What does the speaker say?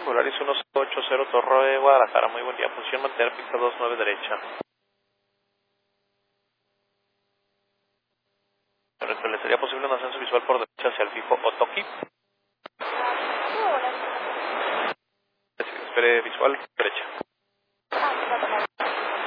Volaris 1080 Torre de Guadalajara, muy buen día, posición mantener pista 29 derecha. ¿Le sería posible un ascenso visual por derecha hacia el fijo Otoki? Espere visual, derecha.